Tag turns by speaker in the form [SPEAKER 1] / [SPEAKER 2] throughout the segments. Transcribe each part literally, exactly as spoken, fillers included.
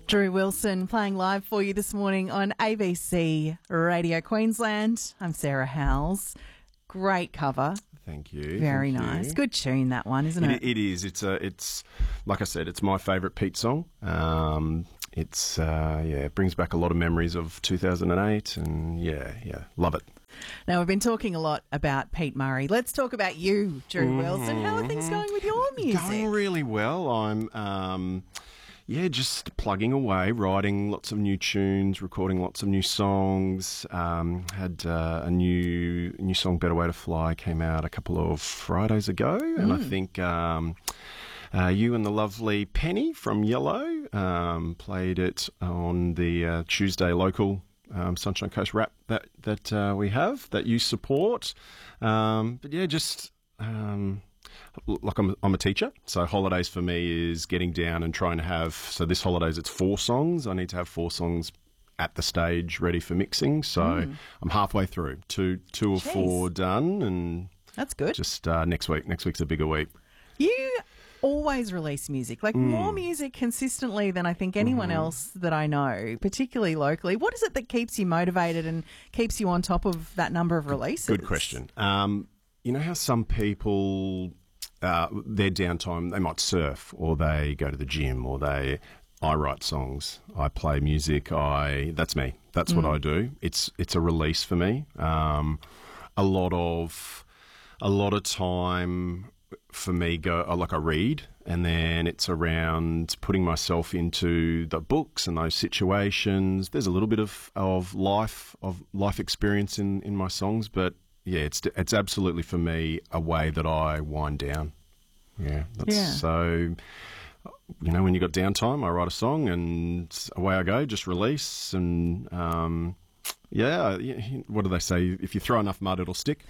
[SPEAKER 1] Drew Wilson playing live for you this morning on A B C Radio Queensland. I'm Sarah Howells. Great cover.
[SPEAKER 2] Thank you.
[SPEAKER 1] Very
[SPEAKER 2] Thank
[SPEAKER 1] nice.
[SPEAKER 2] you.
[SPEAKER 1] Good tune, that one, isn't it?
[SPEAKER 2] It, it is. It's a. It's like I said. It's my favourite Pete song. Um, it's uh, yeah. It brings back a lot of memories of two thousand eight, and yeah, yeah, love it.
[SPEAKER 1] Now, we've been talking a lot about Pete Murray. Let's talk about you, Drew
[SPEAKER 2] Mm-hmm.
[SPEAKER 1] Wilson. How are things going with your music?
[SPEAKER 2] Going really well. I'm. Um, Yeah, just plugging away, writing lots of new tunes, recording lots of new songs. Um, had uh, a new new song, "Better Way to Fly," came out a couple of Fridays ago, and I think um, uh, you and the lovely Penny from Yellow um, played it on the uh, Tuesday local um, Sunshine Coast Rap that that uh, we have that you support. Um, but yeah, just. Um, Like I'm, I'm a teacher, so holidays for me is getting down and trying to have. So this holidays it's four songs. I need to have four songs at the stage ready for mixing. So
[SPEAKER 1] Mm.
[SPEAKER 2] I'm halfway through, two, two or
[SPEAKER 1] Jeez.
[SPEAKER 2] four done, and
[SPEAKER 1] That's good.
[SPEAKER 2] just uh, next week. Next week's a bigger week.
[SPEAKER 1] You always release music, like
[SPEAKER 2] Mm.
[SPEAKER 1] more music consistently than I think anyone
[SPEAKER 2] Mm-hmm.
[SPEAKER 1] else that I know, particularly locally. What is it that keeps you motivated and keeps you on top of that number of releases?
[SPEAKER 2] Good question. Um, you know how some people, uh, their downtime, they might surf or they go to the gym or they, I write songs, I play music, I, that's me. That's what I do. It's, it's a release for me. Um, a lot of, a lot of time for me go, like I read and then it's around putting myself into the books and those situations. There's a little bit of, of life, of life experience in, in my songs, but yeah, it's it's absolutely for me a way that I wind down. Yeah, that's,
[SPEAKER 1] Yeah.
[SPEAKER 2] so you know when you got downtime, I write a song and away I go, just release and um, yeah. What do they say? If you throw enough mud, it'll stick.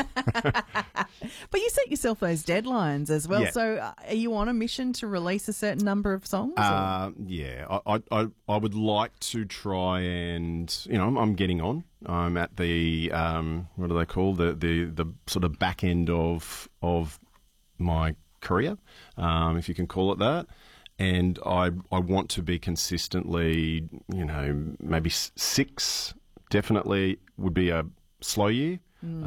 [SPEAKER 1] But you set yourself those deadlines as well.
[SPEAKER 2] Yeah.
[SPEAKER 1] So uh, are you on a mission to release a certain number of songs? or-
[SPEAKER 2] Uh, yeah, I, I I would like to try and you know I'm, I'm getting on. I'm at the um, what do they call the, the the sort of back end of of my career, um, if you can call it that. And I I want to be consistently, you know, maybe s- six definitely would be a slow year.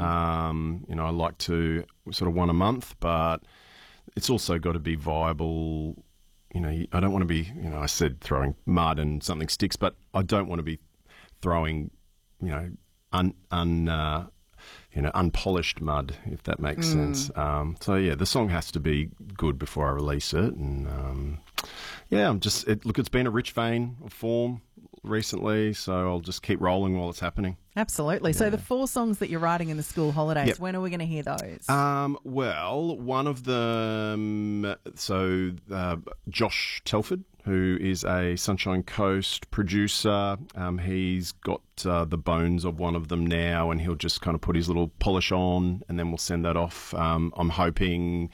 [SPEAKER 2] Um, you know, I like to sort of one a month, but it's also got to be viable. You know, I don't want to be, you know, I said throwing mud and something sticks, but I don't want to be throwing, you know, un, un uh, you know, unpolished mud, if that makes sense. Um, so yeah, the song has to be good before I release it, and um, yeah, I'm just it, look. It's been a rich vein of form recently, so I'll just keep rolling while it's happening.
[SPEAKER 1] Absolutely. So the four songs that you're writing in the school holidays,
[SPEAKER 2] Yep.
[SPEAKER 1] when are we going to hear those?
[SPEAKER 2] Um, well, one of them, so uh, Josh Telford, who is a Sunshine Coast producer, um, he's got uh, the bones of one of them now, and he'll just kind of put his little polish on, and then we'll send that off. Um, I'm hoping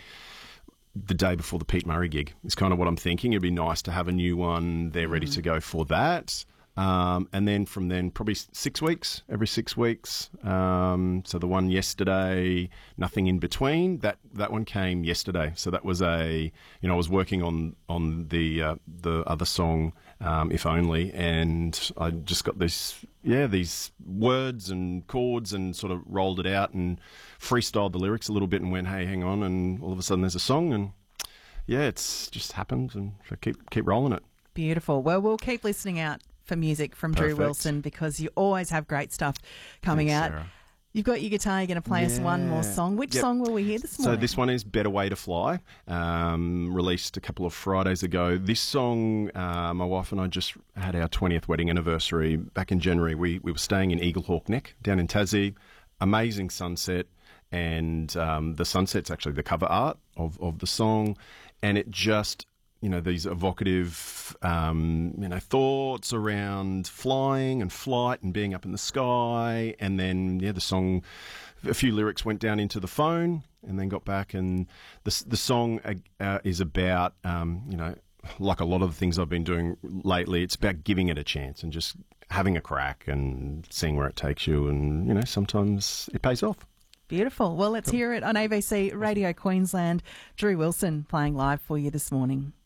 [SPEAKER 2] the day before the Pete Murray gig is kind of what I'm thinking. It'd be nice to have a new one there ready to go for that. Um, and then from then, probably s- six weeks, every six weeks. Um, so the one yesterday, nothing in between. That that one came yesterday. So that was a, you know, I was working on on the uh, the other song, um, If Only, and I just got this, yeah, these words and chords and sort of rolled it out and freestyled the lyrics a little bit and went, hey, hang on, and all of a sudden there's a song, and yeah, it's just happened, and so keep keep rolling it.
[SPEAKER 1] Beautiful. Well, we'll keep listening out for music from Drew
[SPEAKER 2] Perfect.
[SPEAKER 1] Wilson because you always have great stuff coming
[SPEAKER 2] Thanks,
[SPEAKER 1] out.
[SPEAKER 2] Sarah.
[SPEAKER 1] You've got your guitar, you're going to play us one more
[SPEAKER 2] Yeah.
[SPEAKER 1] song. Which
[SPEAKER 2] Yep.
[SPEAKER 1] song will we hear this morning?
[SPEAKER 2] So this one is Better Way to Fly, um, released a couple of Fridays ago. This song, uh, my wife and I just had our twentieth wedding anniversary back in January. We, we were staying in Eaglehawk Neck down in Tassie. Amazing sunset, and um, the sunset's actually the cover art of, of the song, and it just... you know, these evocative, um, you know, thoughts around flying and flight and being up in the sky. And then, yeah, the song, a few lyrics went down into the phone and then got back. And the, the song uh, is about, um, you know, like a lot of the things I've been doing lately, it's about giving it a chance and just having a crack and seeing where it takes you. And, you know, sometimes it pays off.
[SPEAKER 1] Beautiful. Well, let's hear it on A B C Radio Queensland. Drew Wilson playing live for you this morning.